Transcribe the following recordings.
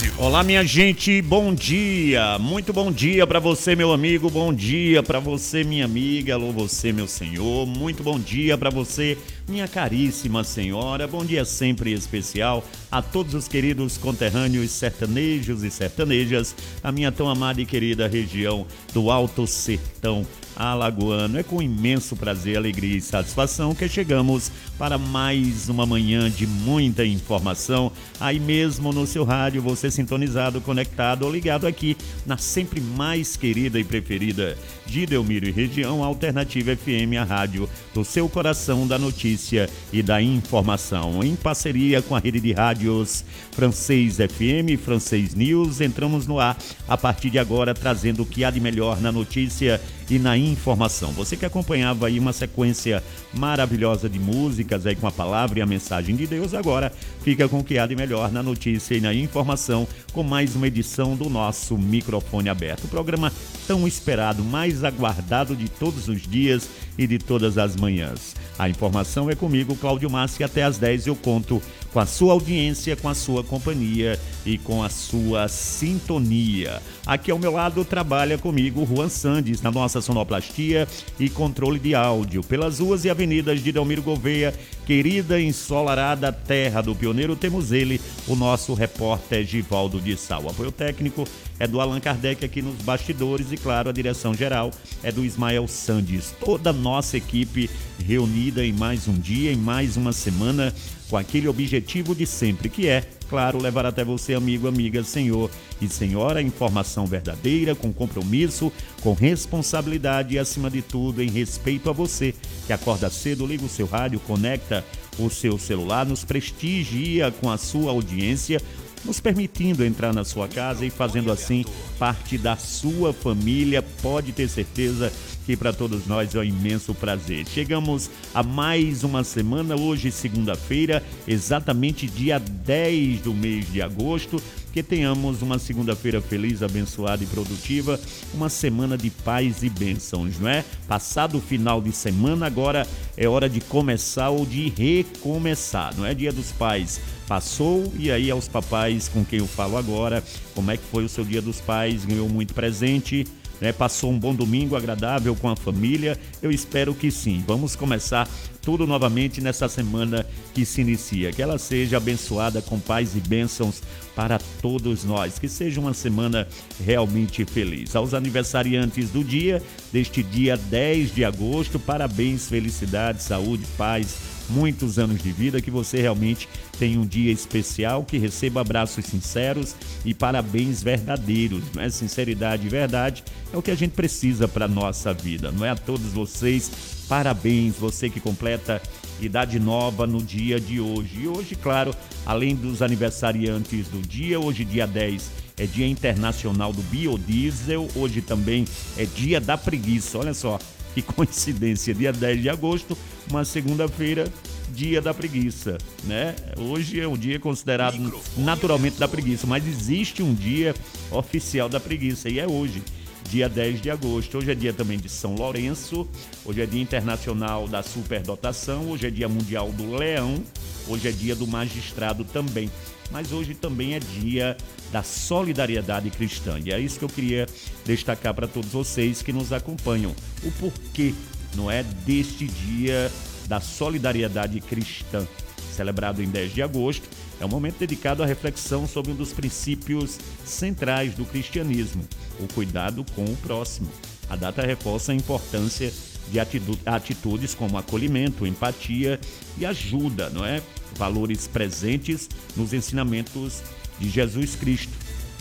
Brasil. Olá, minha gente, bom dia, muito bom dia para você, meu amigo, bom dia para você, minha amiga, alô você, meu senhor, muito bom dia para você, minha caríssima senhora, bom dia sempre especial a todos os queridos conterrâneos sertanejos e sertanejas, a minha tão amada e querida região do Alto Sertão alagoano. É com imenso prazer, alegria e satisfação que chegamos para mais uma manhã de muita informação, aí mesmo no seu rádio, você sintonizado, conectado ou ligado aqui na sempre mais querida e preferida de Delmiro e região, Alternativa FM, a rádio do seu coração da notícia e da informação. Em parceria com a rede de rádios Francês FM, Francês News, entramos no ar a partir de agora trazendo o que há de melhor na notícia e na informação. Você que acompanhava aí uma sequência maravilhosa de músicas aí com a palavra e a mensagem de Deus, agora fica com o que há de melhor na notícia e na informação com mais uma edição do nosso Microfone Aberto. O programa tão esperado, mais aguardado de todos os dias e de todas as manhãs. A informação é comigo, Cláudio Massi, até às 10 eu conto com a sua audiência, com a sua companhia e com a sua sintonia. Aqui ao meu lado trabalha comigo Juan Sandes, na nossa sonoplastia e controle de áudio, pelas ruas e avenidas de Delmiro Gouveia, querida ensolarada terra do pioneiro, temos ele, o nosso repórter Givaldo de Sal. O apoio técnico é do Allan Kardec aqui nos bastidores e, claro, a direção geral é do Ismael Sandes. Toda a nossa equipe reunida em mais um dia, em mais uma semana, com aquele objetivo de sempre, que é, claro, levar até você, amigo, amiga, senhor e senhora, informação verdadeira, com compromisso, com responsabilidade e, acima de tudo, em respeito a você, que acorda cedo, liga o seu rádio, conecta o seu celular, nos prestigia com a sua audiência, nos permitindo entrar na sua casa e fazendo assim parte da sua família. Pode ter certeza que para todos nós é um imenso prazer. Chegamos a mais uma semana, hoje segunda-feira, exatamente dia 10 do mês de agosto, que tenhamos uma segunda-feira feliz, abençoada e produtiva, uma semana de paz e bênçãos, não é? Passado o final de semana, agora é hora de começar ou de recomeçar, não é? Dia dos Pais passou, e aí aos papais com quem eu falo agora, como é que foi o seu Dia dos Pais? Ganhou muito presente? Passou um bom domingo agradável com a família? Eu espero que sim. Vamos começar tudo novamente nessa semana que se inicia. Que ela seja abençoada com paz e bênçãos para todos nós. Que seja uma semana realmente feliz. Aos aniversariantes do dia, deste dia 10 de agosto, parabéns, felicidade, saúde, paz, muitos anos de vida, que você realmente tenha um dia especial, que receba abraços sinceros e parabéns verdadeiros, não é? Sinceridade e verdade é o que a gente precisa para a nossa vida, não é? A todos vocês, parabéns, você que completa idade nova no dia de hoje. E hoje, claro, além dos aniversariantes do dia, hoje dia 10 é Dia Internacional do Biodiesel, hoje também é Dia da Preguiça, olha só. Que coincidência, dia 10 de agosto, uma segunda-feira, dia da preguiça, né? Hoje é um dia considerado naturalmente da preguiça, mas existe um dia oficial da preguiça e é hoje, dia 10 de agosto. Hoje é dia também de São Lourenço, hoje é Dia Internacional da Superdotação, hoje é Dia Mundial do Leão, hoje é dia do magistrado também. Mas hoje também é dia da solidariedade cristã. E é isso que eu queria destacar para todos vocês que nos acompanham. O porquê, não é, deste dia da solidariedade cristã, celebrado em 10 de agosto. É um momento dedicado à reflexão sobre um dos princípios centrais do cristianismo, o cuidado com o próximo. A data reforça a importância de atitudes como acolhimento, empatia e ajuda, não é? Valores presentes nos ensinamentos de Jesus Cristo.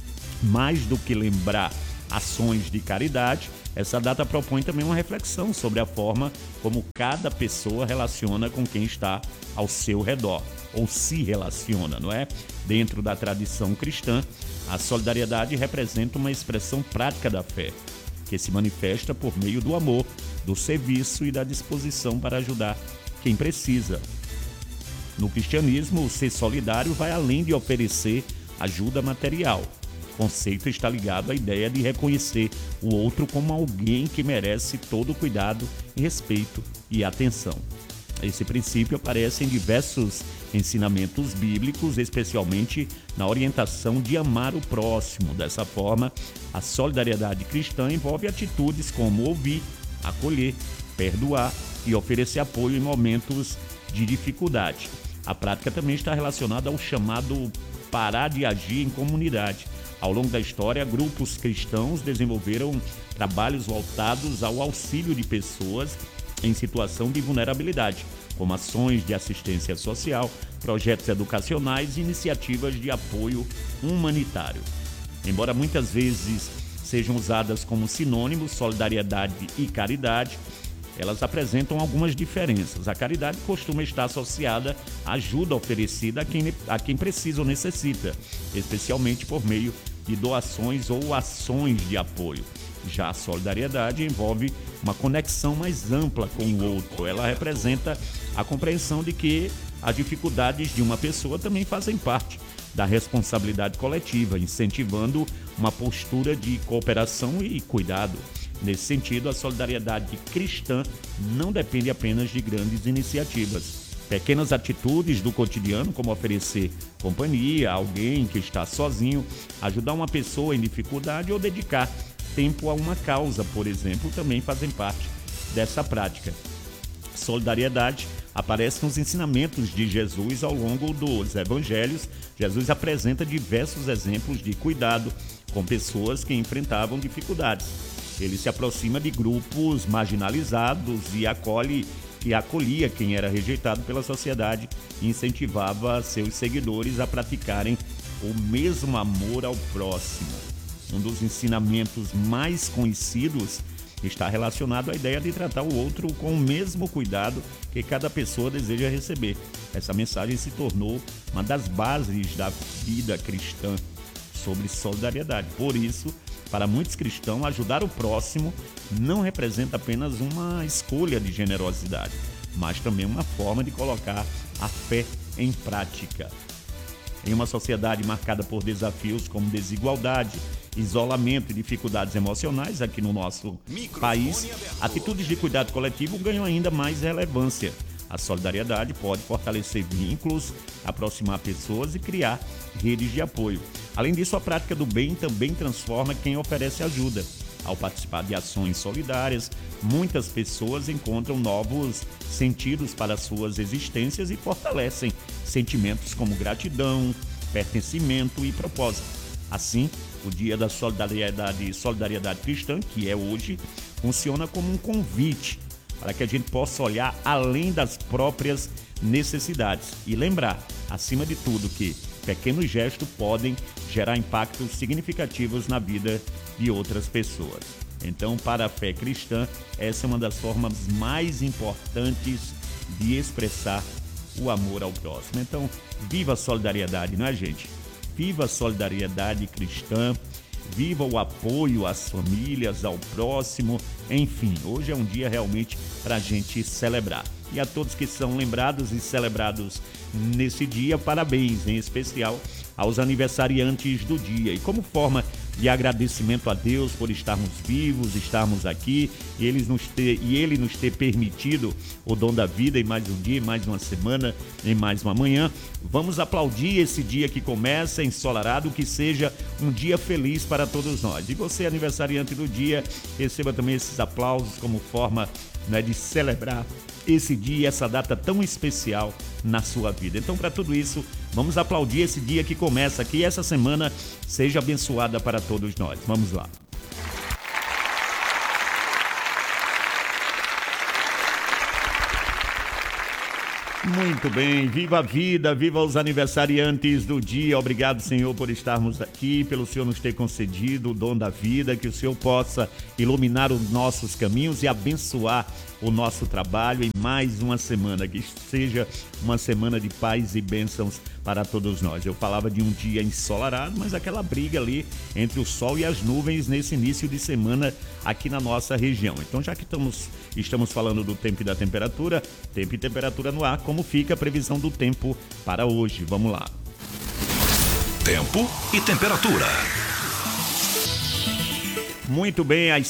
Mais do que lembrar ações de caridade, essa data propõe também uma reflexão sobre a forma como cada pessoa relaciona com quem está ao seu redor, ou se relaciona, não é? Dentro da tradição cristã, a solidariedade representa uma expressão prática da fé, que se manifesta por meio do amor, do serviço e da disposição para ajudar quem precisa. No cristianismo, o ser solidário vai além de oferecer ajuda material. O conceito está ligado à ideia de reconhecer o outro como alguém que merece todo o cuidado, respeito e atenção. Esse princípio aparece em diversos ensinamentos bíblicos, especialmente na orientação de amar o próximo. Dessa forma, a solidariedade cristã envolve atitudes como ouvir, acolher, perdoar e oferecer apoio em momentos de dificuldade. A prática também está relacionada ao chamado parar de agir em comunidade. Ao longo da história, grupos cristãos desenvolveram trabalhos voltados ao auxílio de pessoas em situação de vulnerabilidade, como ações de assistência social, projetos educacionais e iniciativas de apoio humanitário. Embora muitas vezes sejam usadas como sinônimos, solidariedade e caridade, elas apresentam algumas diferenças. A caridade costuma estar associada à ajuda oferecida a quem precisa ou necessita, especialmente por meio de doações ou ações de apoio. Já a solidariedade envolve uma conexão mais ampla com o outro. Ela representa a compreensão de que as dificuldades de uma pessoa também fazem parte da responsabilidade coletiva, incentivando uma postura de cooperação e cuidado. Nesse sentido, a solidariedade cristã não depende apenas de grandes iniciativas. Pequenas atitudes do cotidiano, como oferecer companhia a alguém que está sozinho, ajudar uma pessoa em dificuldade ou dedicar tempo a uma causa, por exemplo, também fazem parte dessa prática. Solidariedade aparece nos ensinamentos de Jesus ao longo dos evangelhos. Jesus apresenta diversos exemplos de cuidado com pessoas que enfrentavam dificuldades. Ele se aproxima de grupos marginalizados e acolhia quem era rejeitado pela sociedade e incentivava seus seguidores a praticarem o mesmo amor ao próximo. Um dos ensinamentos mais conhecidos está relacionado à ideia de tratar o outro com o mesmo cuidado que cada pessoa deseja receber. Essa mensagem se tornou uma das bases da vida cristã sobre solidariedade. Por isso, para muitos cristãos, ajudar o próximo não representa apenas uma escolha de generosidade, mas também uma forma de colocar a fé em prática. Em uma sociedade marcada por desafios como desigualdade, isolamento e dificuldades emocionais aqui no nosso país, atitudes de cuidado coletivo ganham ainda mais relevância. A solidariedade pode fortalecer vínculos, aproximar pessoas e criar redes de apoio. Além disso, a prática do bem também transforma quem oferece ajuda. Ao participar de ações solidárias, muitas pessoas encontram novos sentidos para suas existências e fortalecem sentimentos como gratidão, pertencimento e propósito. Assim, o Dia da Solidariedade Cristã, que é hoje, funciona como um convite para que a gente possa olhar além das próprias necessidades e lembrar, acima de tudo, que pequenos gestos podem gerar impactos significativos na vida de outras pessoas. Então, para a fé cristã, essa é uma das formas mais importantes de expressar o amor ao próximo. Então, viva a solidariedade, não é, gente? Viva a solidariedade cristã, viva o apoio às famílias, ao próximo, enfim, hoje é um dia realmente para a gente celebrar. E a todos que são lembrados e celebrados nesse dia, parabéns, em especial aos aniversariantes do dia. E como forma de agradecimento a Deus por estarmos vivos, estarmos aqui, e Ele nos ter permitido o dom da vida em mais um dia, em mais uma semana, em mais uma manhã, vamos aplaudir esse dia que começa ensolarado, que seja um dia feliz para todos nós. E você, aniversariante do dia, receba também esses aplausos como forma, né, de celebrar esse dia, essa data tão especial na sua vida. Então, para tudo isso, vamos aplaudir esse dia que começa aqui. Essa semana seja abençoada para todos nós. Vamos lá. Muito bem, viva a vida, viva os aniversariantes do dia. Obrigado, Senhor, por estarmos aqui, pelo Senhor nos ter concedido o dom da vida, que o Senhor possa iluminar os nossos caminhos e abençoar o nosso trabalho em mais uma semana, que seja uma semana de paz e bênçãos para todos nós. Eu falava de um dia ensolarado, mas aquela briga ali entre o sol e as nuvens nesse início de semana aqui na nossa região. Então, já que estamos falando do tempo e da temperatura, tempo e temperatura no ar, como fica a previsão do tempo para hoje? Vamos lá. Tempo e temperatura. Muito bem, às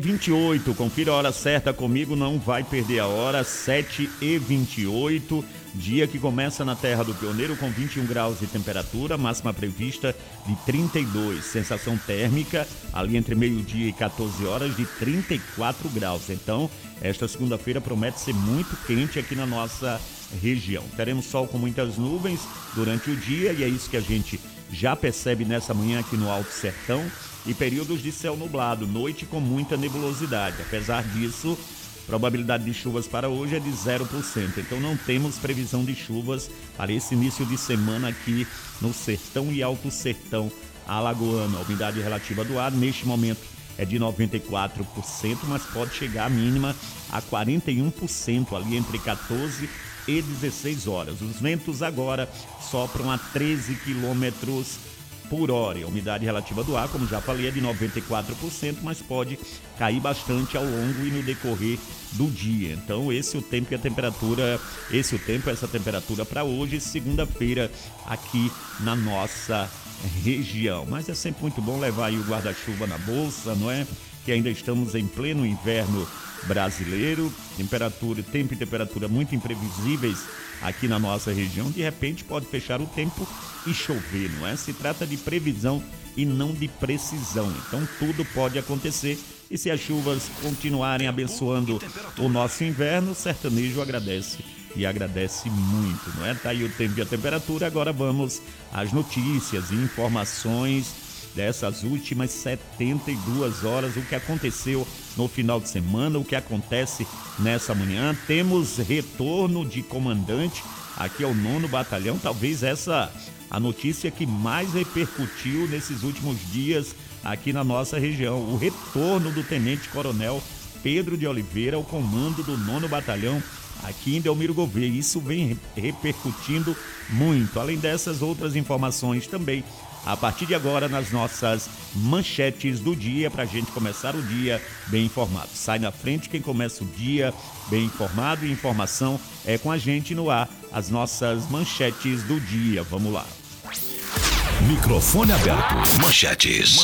7h28, confira a hora certa comigo, não vai perder a hora, 7h28, Dia que começa na Terra do Pioneiro com 21 graus de temperatura, máxima prevista de 32. Sensação térmica ali entre meio-dia e 14 horas de 34 graus. Então, esta segunda-feira promete ser muito quente aqui na nossa região. Teremos sol com muitas nuvens durante o dia e é isso que a gente já percebe nessa manhã aqui no Alto Sertão, e períodos de céu nublado, noite com muita nebulosidade. Apesar disso, probabilidade de chuvas para hoje é de 0%, então não temos previsão de chuvas para esse início de semana aqui no Sertão e Alto Sertão alagoano. A umidade relativa do ar neste momento é de 94%, mas pode chegar a mínima a 41% ali entre 14 e 16 horas. Os ventos agora sopram a 13 quilômetros por hora. A umidade relativa do ar, como já falei, é de 94%, mas pode cair bastante ao longo e no decorrer do dia. Então, esse é o tempo e a temperatura, essa temperatura para hoje, segunda-feira, aqui na nossa região. Mas é sempre muito bom levar aí o guarda-chuva na bolsa, não é? Que ainda estamos em pleno inverno brasileiro, tempo e temperatura muito imprevisíveis aqui na nossa região. De repente pode fechar o tempo e chover, não é? Se trata de previsão e não de precisão, então tudo pode acontecer, e se as chuvas continuarem abençoando o nosso inverno, o sertanejo agradece e agradece muito, não é? Tá aí o tempo e a temperatura. Agora vamos às notícias e informações dessas últimas 72 horas, o que aconteceu no final de semana, o que acontece nessa manhã. Temos retorno de comandante aqui ao 9º Batalhão, talvez essa a notícia que mais repercutiu nesses últimos dias aqui na nossa região. O retorno do Tenente Coronel Pedro de Oliveira ao comando do 9º Batalhão aqui em Delmiro Gouveia. Isso vem repercutindo muito. Além dessas outras informações também, a partir de agora, nas nossas manchetes do dia, para a gente começar o dia bem informado. Sai na frente quem começa o dia bem informado, e informação é com a gente no ar. As nossas manchetes do dia. Vamos lá. Microfone aberto. Manchetes.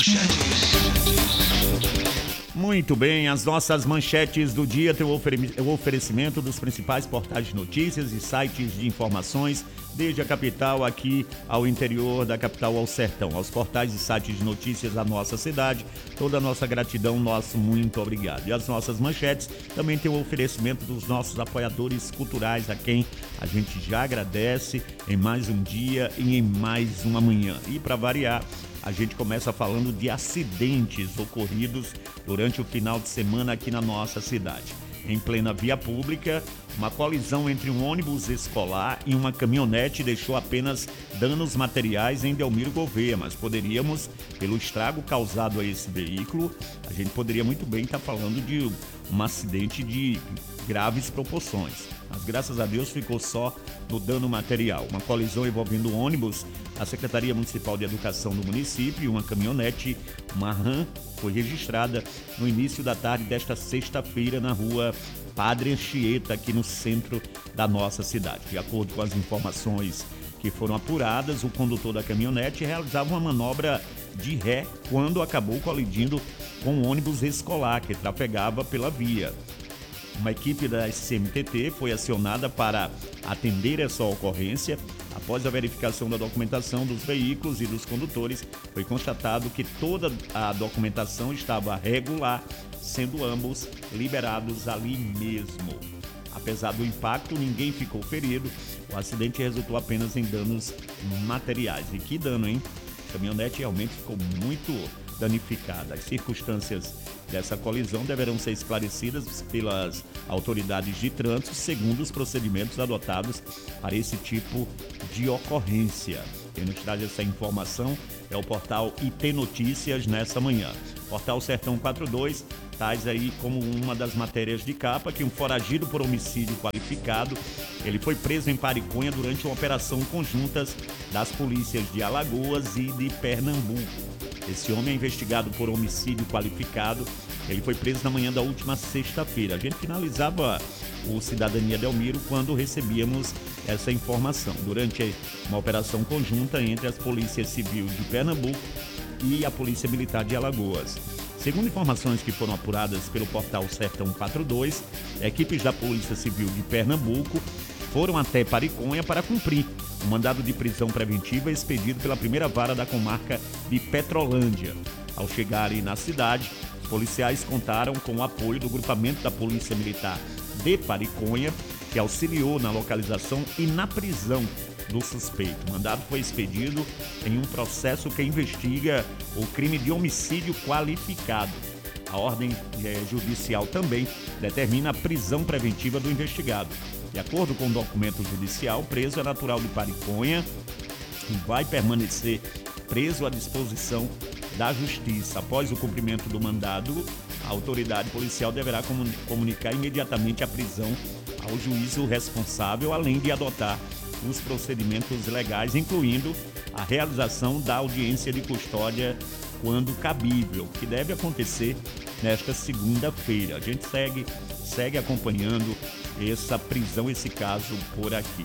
Muito bem, as nossas manchetes do dia têm o oferecimento dos principais portais de notícias e sites de informações, desde a capital aqui ao interior da capital ao sertão. Aos portais e sites de notícias da nossa cidade, toda a nossa gratidão, nosso muito obrigado. E as nossas manchetes também têm o oferecimento dos nossos apoiadores culturais, a quem a gente já agradece em mais um dia e em mais uma manhã. E para variar, a gente começa falando de acidentes ocorridos durante o final de semana aqui na nossa cidade. Em plena via pública, uma colisão entre um ônibus escolar e uma caminhonete deixou apenas danos materiais em Delmiro Gouveia, mas poderíamos, pelo estrago causado a esse veículo, a gente poderia muito bem estar falando de um acidente de graves proporções. Mas graças a Deus ficou só no dano material. Uma colisão envolvendo um ônibus, a Secretaria Municipal de Educação do município e uma caminhonete, uma RAM, foi registrada no início da tarde desta sexta-feira na rua Padre Anchieta, aqui no centro da nossa cidade. De acordo com as informações que foram apuradas, o condutor da caminhonete realizava uma manobra de ré quando acabou colidindo com um ônibus escolar que trafegava pela via. Uma equipe da SCMTT foi acionada para atender essa ocorrência. Após a verificação da documentação dos veículos e dos condutores, foi constatado que toda a documentação estava regular, sendo ambos liberados ali mesmo. Apesar do impacto, ninguém ficou ferido. O acidente resultou apenas em danos materiais. E que dano, hein? A caminhonete realmente ficou muito danificada. As circunstâncias dessa colisão deverão ser esclarecidas pelas autoridades de trânsito, segundo os procedimentos adotados para esse tipo de ocorrência. Quem nos traz essa informação é o portal IT Notícias nessa manhã. Portal Sertão 42 traz aí como uma das matérias de capa que um foragido por homicídio qualificado, ele foi preso em Pariconha durante uma operação conjuntas das polícias de Alagoas e de Pernambuco. Esse homem é investigado por homicídio qualificado. Ele foi preso na manhã da última sexta-feira. A gente finalizava o Cidadania Delmiro quando recebíamos essa informação, durante uma operação conjunta entre as polícias civil de Pernambuco e a Polícia Militar de Alagoas. Segundo informações que foram apuradas pelo portal Sertão 42, equipes da Polícia Civil de Pernambuco foram até Pariconha para cumprir o mandado de prisão preventiva expedido pela primeira vara da comarca de Petrolândia. Ao chegarem na cidade, os policiais contaram com o apoio do grupamento da Polícia Militar de Pariconha, que auxiliou na localização e na prisão do suspeito. O mandado foi expedido em um processo que investiga o crime de homicídio qualificado. A ordem judicial também determina a prisão preventiva do investigado. De acordo com o documento judicial, o preso é natural de Pariconha e vai permanecer preso à disposição da Justiça. Após o cumprimento do mandado, a autoridade policial deverá comunicar imediatamente a prisão ao juízo responsável, além de adotar os procedimentos legais, incluindo a realização da audiência de custódia quando cabível, que deve acontecer nesta segunda-feira. A gente segue acompanhando essa prisão, esse caso por aqui.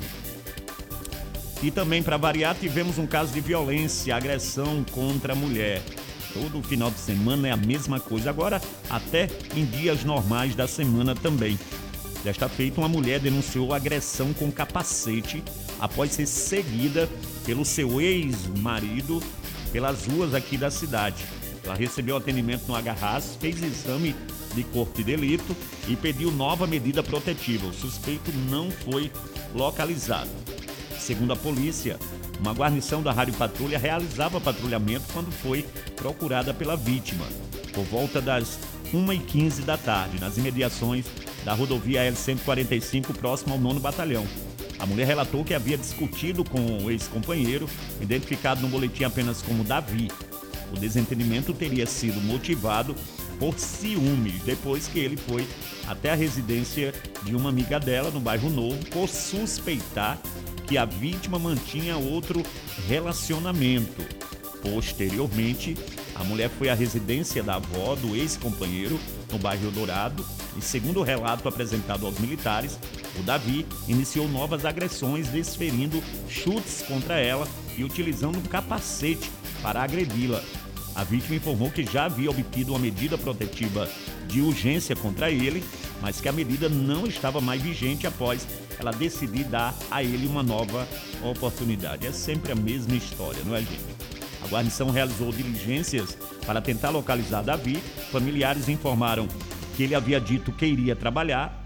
E também, para variar, tivemos um caso de violência, agressão contra a mulher. Todo final de semana é a mesma coisa, agora até em dias normais da semana também. Desta feita, uma mulher denunciou agressão com capacete após ser seguida pelo seu ex-marido pelas ruas aqui da cidade. Ela recebeu atendimento no Agarrás, fez exame de corpo de delito e pediu nova medida protetiva. O suspeito não foi localizado. Segundo a polícia, uma guarnição da Rádio Patrulha realizava patrulhamento quando foi procurada pela vítima, por volta das 1h15 da tarde, nas imediações da rodovia L-145, próximo ao 9º Batalhão. A mulher relatou que havia discutido com o ex-companheiro, identificado no boletim apenas como Davi. O desentendimento teria sido motivado por ciúmes, depois que ele foi até a residência de uma amiga dela, no bairro Novo, por suspeitar que a vítima mantinha outro relacionamento. Posteriormente, a mulher foi à residência da avó do ex-companheiro, no bairro Dourado, e segundo o relato apresentado aos militares, o Davi iniciou novas agressões, desferindo chutes contra ela e utilizando um capacete para agredi-la. A vítima informou que já havia obtido uma medida protetiva de urgência contra ele, mas que a medida não estava mais vigente após ela decidir dar a ele uma nova oportunidade. É sempre a mesma história, não é, gente? A guarnição realizou diligências para tentar localizar Davi. Familiares informaram que ele havia dito que iria trabalhar,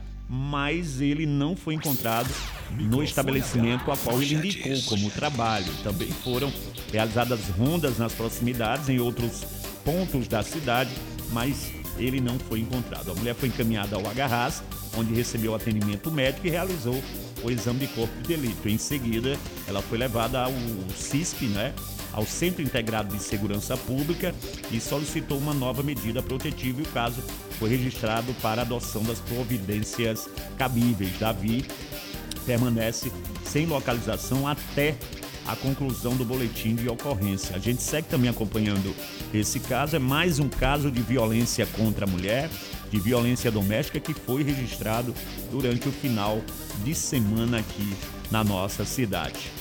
mas ele não foi encontrado no estabelecimento a qual ele indicou como trabalho. Também foram realizadas rondas nas proximidades, em outros pontos da cidade, mas ele não foi encontrado. A mulher foi encaminhada ao Agarrás, onde recebeu atendimento médico e realizou o exame de corpo de delito. Em seguida, ela foi levada ao CISP, ao Centro Integrado de Segurança Pública, e solicitou uma nova medida protetiva, e o caso foi registrado para adoção das providências cabíveis. Davi permanece sem localização até a conclusão do boletim de ocorrência. A gente segue também acompanhando esse caso. É mais um caso de violência contra a mulher, de violência doméstica, que foi registrado durante o final de semana aqui na nossa cidade.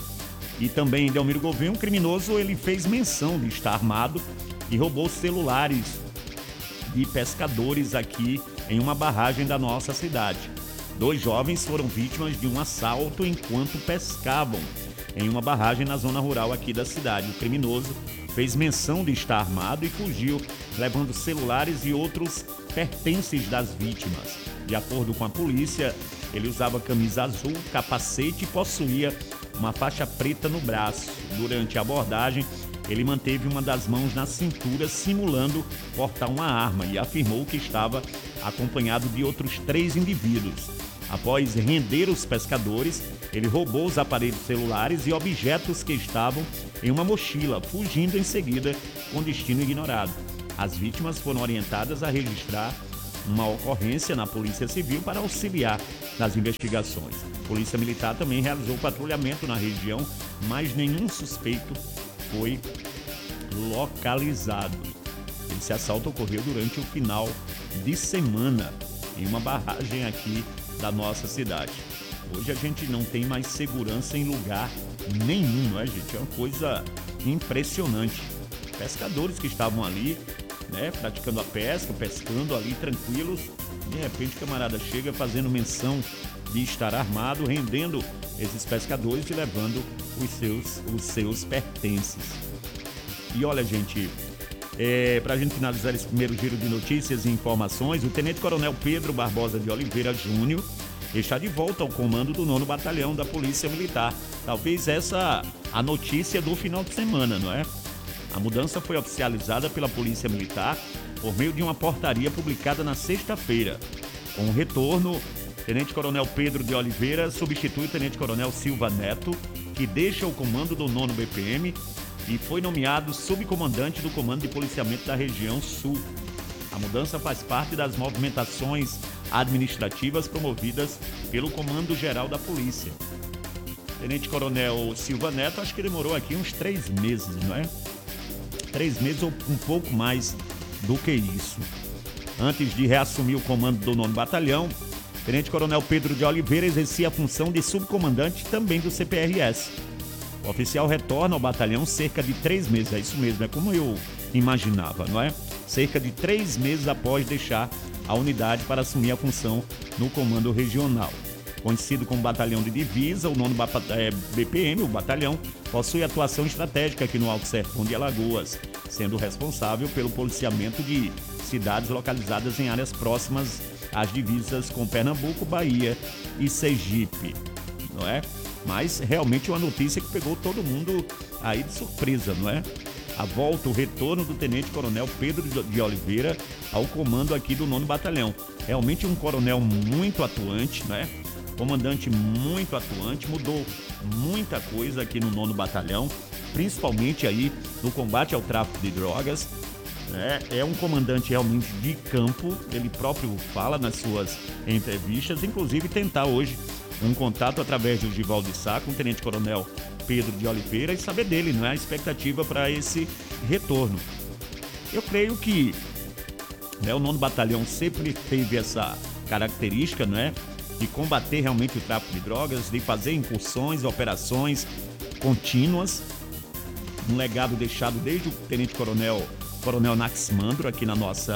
E também em Delmiro Gouveia, um criminoso, ele fez menção de estar armado e roubou celulares de pescadores aqui em uma barragem da nossa cidade. 2 jovens foram vítimas de um assalto enquanto pescavam em uma barragem na zona rural aqui da cidade. O criminoso fez menção de estar armado e fugiu, levando celulares e outros pertences das vítimas. De acordo com a polícia, ele usava camisa azul, capacete e possuía uma faixa preta no braço. Durante a abordagem, ele manteve uma das mãos na cintura, simulando portar uma arma, e afirmou que estava acompanhado de outros 3 indivíduos. Após render os pescadores, ele roubou os aparelhos celulares e objetos que estavam em uma mochila, fugindo em seguida com destino ignorado. As vítimas foram orientadas a registrar uma ocorrência na Polícia Civil para auxiliar nas investigações. A Polícia Militar também realizou patrulhamento na região, mas nenhum suspeito foi localizado. Esse assalto ocorreu durante o final de semana em uma barragem aqui da nossa cidade. Hoje a gente não tem mais segurança em lugar nenhum, não é, gente? É uma coisa impressionante. Pescadores que estavam ali, praticando a pesca, pescando ali tranquilos, de repente o camarada chega fazendo menção de estar armado, rendendo esses pescadores e levando os seus pertences. E olha, gente, para a gente finalizar esse primeiro giro de notícias e informações, o Tenente Coronel Pedro Barbosa de Oliveira Júnior está de volta ao comando do 9º Batalhão da Polícia Militar. Talvez essa a notícia do final de semana, não é? A mudança foi oficializada pela Polícia Militar por meio de uma portaria publicada na sexta-feira. Com o retorno, Tenente Coronel Pedro de Oliveira substitui o Tenente Coronel Silva Neto, que deixa o comando do 9º BPM e foi nomeado subcomandante do Comando de Policiamento da Região Sul. A mudança faz parte das movimentações administrativas promovidas pelo Comando Geral da Polícia. Tenente Coronel Silva Neto, acho que demorou aqui uns 3 meses, não é? 3 meses ou um pouco mais do que isso. Antes de reassumir o comando do 9º Batalhão, Tenente Coronel Pedro de Oliveira exercia a função de subcomandante também do CPRS. O oficial retorna ao batalhão cerca de 3 meses, é isso mesmo, é como eu imaginava, não é? Cerca de 3 meses após deixar a unidade para assumir a função no comando regional. Conhecido como Batalhão de Divisa, o 9º BPM, o batalhão, possui atuação estratégica aqui no Alto Sertão de Alagoas, sendo responsável pelo policiamento de cidades localizadas em áreas próximas às divisas com Pernambuco, Bahia e Sergipe, não é? Mas realmente uma notícia que pegou todo mundo aí de surpresa, não é? A volta, o retorno do Tenente Coronel Pedro de Oliveira ao comando aqui do 9º Batalhão. Realmente um coronel muito atuante, né? Comandante muito atuante, mudou muita coisa aqui no 9º Batalhão, principalmente aí no combate ao tráfico de drogas. É um comandante realmente de campo, ele próprio fala nas suas entrevistas, inclusive tentar hoje um contato através do Givaldo Sá com o Tenente Coronel Pedro de Oliveira e saber dele, não é? A expectativa para esse retorno. Eu creio que o 9º Batalhão sempre teve essa característica, não é? De combater realmente o tráfico de drogas, de fazer incursões, operações contínuas. Um legado deixado desde o Tenente Coronel Naximandro aqui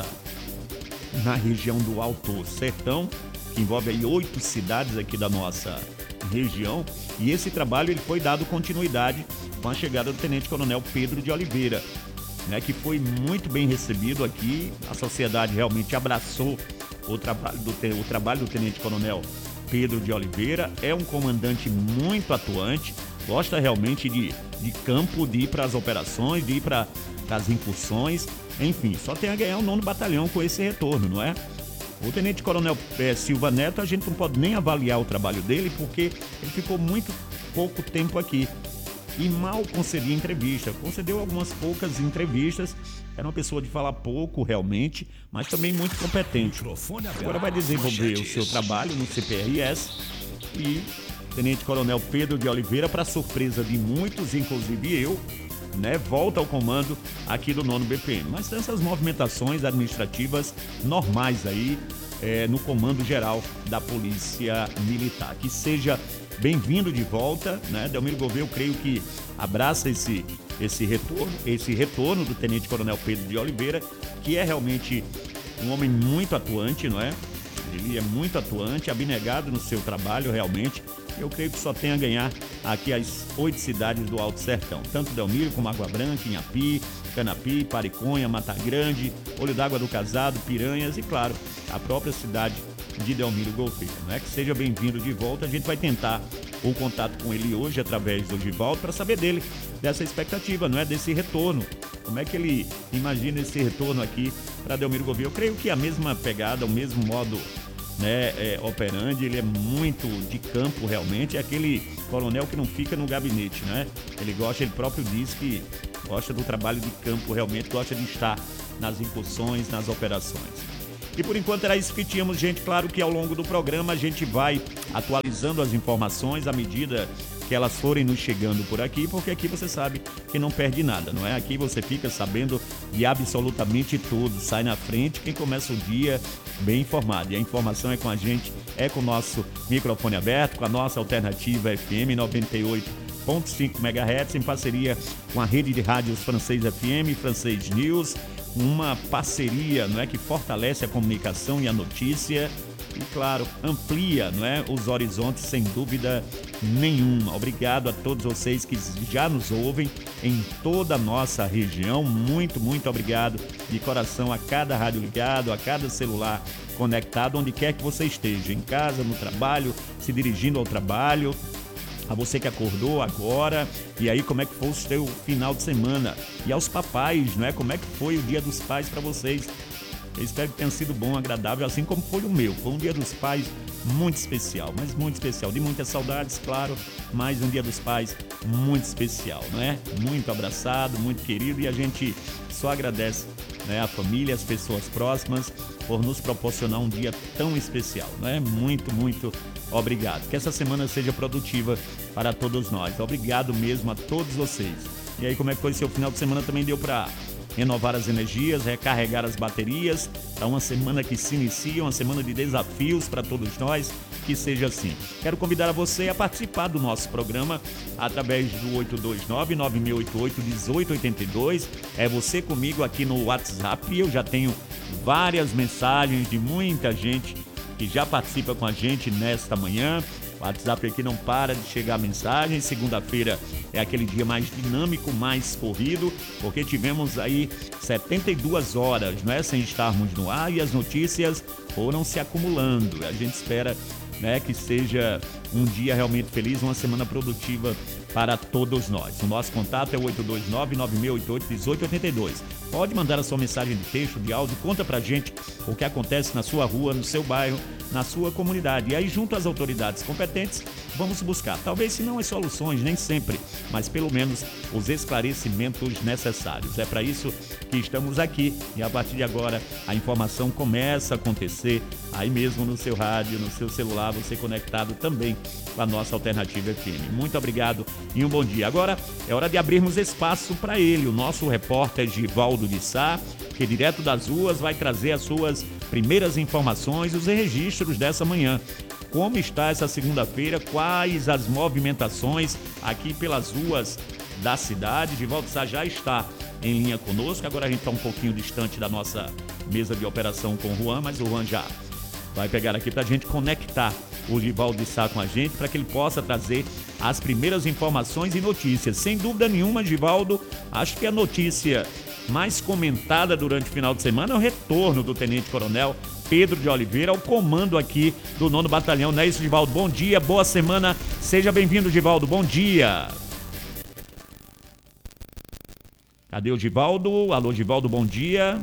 na região do Alto Sertão, que envolve aí 8 cidades aqui da nossa região, e esse trabalho ele foi dado continuidade com a chegada do Tenente Coronel Pedro de Oliveira, né, que foi muito bem recebido aqui. A sociedade realmente abraçou o trabalho do Tenente Coronel Pedro de Oliveira. É um comandante muito atuante, gosta realmente de campo, de ir para as operações, de ir para as incursões, enfim, só tem a ganhar o 9º Batalhão com esse retorno, não é? O Tenente Coronel Silva Neto, a gente não pode nem avaliar o trabalho dele, porque ele ficou muito pouco tempo aqui e mal concedia entrevista. Concedeu algumas poucas entrevistas, era uma pessoa de falar pouco realmente, mas também muito competente. Agora vai desenvolver o seu trabalho no CPRS e Tenente Coronel Pedro de Oliveira, para surpresa de muitos, inclusive eu, né, volta ao comando aqui do 9º BPM. Mas tem essas movimentações administrativas normais aí no comando geral da Polícia Militar. Que seja bem-vindo de volta, né? Delmiro Gouveia, eu creio que abraça esse retorno do Tenente Coronel Pedro de Oliveira, que é realmente um homem muito atuante, não é? Ele é muito atuante, abnegado no seu trabalho realmente. Eu creio que só tem a ganhar aqui as 8 cidades do Alto Sertão, tanto Delmiro como Água Branca, Inhapi, Canapi, Pariconha, Mata Grande, Olho d'Água do Casado, Piranhas e, claro, a própria cidade de Delmiro Gouveia, não é? Que seja bem-vindo de volta. A gente vai tentar o contato com ele hoje através do Givaldo para saber dele, dessa expectativa, não é? Desse retorno. Como é que ele imagina esse retorno aqui para Delmiro Gouveia? Eu creio que a mesma pegada, o mesmo modo, né, operandi, ele é muito de campo realmente, é aquele coronel que não fica no gabinete, né? Ele próprio diz que gosta do trabalho de campo realmente, gosta de estar nas incursões, nas operações. E por enquanto era isso que tínhamos, gente. Claro que ao longo do programa a gente vai atualizando as informações à medida que elas forem nos chegando por aqui, porque aqui você sabe que não perde nada, não é? Aqui você fica sabendo de absolutamente tudo, sai na frente quem começa o dia bem informado. E a informação é com a gente, é com o nosso microfone aberto, com a nossa alternativa FM 98.5 MHz, em parceria com a rede de rádios Francês FM, Francês News, uma parceria, não é, que fortalece a comunicação e a notícia, e, claro, amplia, não é, os horizontes sem dúvida nenhuma. Obrigado a todos vocês que já nos ouvem em toda a nossa região. Muito, muito obrigado de coração a cada rádio ligado, a cada celular conectado, onde quer que você esteja, em casa, no trabalho, se dirigindo ao trabalho. A você que acordou agora, e aí como é que foi o seu final de semana? E aos papais, não é? Como é que foi o Dia dos Pais para vocês? Eu espero que tenha sido bom, agradável, assim como foi o meu. Foi um Dia dos Pais muito especial, mas muito especial. De muitas saudades, claro, mas um Dia dos Pais muito especial, não é? Muito abraçado, muito querido, e a gente só agradece, né, a família, as pessoas próximas, por nos proporcionar um dia tão especial, não é? Muito, muito obrigado. Que essa semana seja produtiva para todos nós. Obrigado mesmo a todos vocês. E aí, como é que foi seu final de semana? Também deu para renovar as energias, recarregar as baterias para uma semana que se inicia, uma semana de desafios para todos nós, que seja assim. Quero convidar a você a participar do nosso programa através do 829-9688-1882. É você comigo aqui no WhatsApp. Eu já tenho várias mensagens de muita gente que já participa com a gente nesta manhã. O WhatsApp aqui não para de chegar mensagem. Segunda-feira é aquele dia mais dinâmico, mais corrido, porque tivemos aí 72 horas, não é, sem estarmos no ar, e as notícias foram se acumulando. A gente espera, né, que seja um dia realmente feliz, uma semana produtiva para todos nós. O nosso contato é o 829-9688-1882. Pode mandar a sua mensagem de texto, de áudio, conta pra gente o que acontece na sua rua, no seu bairro, na sua comunidade. E aí, junto às autoridades competentes, vamos buscar, talvez se não as soluções, nem sempre, mas pelo menos os esclarecimentos necessários. É para isso que estamos aqui, e a partir de agora a informação começa a acontecer aí mesmo no seu rádio, no seu celular, você conectado também com a nossa Alternativa FM. Muito obrigado e um bom dia. Agora é hora de abrirmos espaço para ele, o nosso repórter Givaldo de Sá, que direto das ruas vai trazer as suas primeiras informações, os registros dessa manhã. Como está essa segunda-feira? Quais as movimentações aqui pelas ruas da cidade? Givaldo Sá já está em linha conosco. Agora a gente está um pouquinho distante da nossa mesa de operação com o Juan, mas o Juan já vai pegar aqui para a gente conectar o Givaldo Sá com a gente, para que ele possa trazer as primeiras informações e notícias. Sem dúvida nenhuma, Givaldo, acho que a notícia mais comentada durante o final de semana é o retorno do Tenente Coronel Pedro de Oliveira ao comando aqui do 9º Batalhão. Não é isso, Givaldo? Bom dia, boa semana. Seja bem-vindo, Givaldo. Bom dia. Cadê o Givaldo? Alô, Givaldo, bom dia.